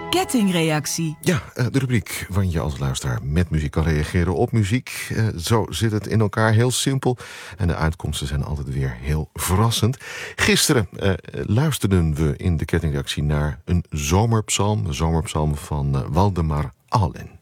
Kettingreactie. Ja, de rubriek waarin je als luisteraar met muziek kan reageren op muziek. Zo zit het in elkaar, heel simpel. En de uitkomsten zijn altijd weer heel verrassend. Gisteren luisterden we in de kettingreactie naar een zomerpsalm. Een zomerpsalm van Waldemar Allen.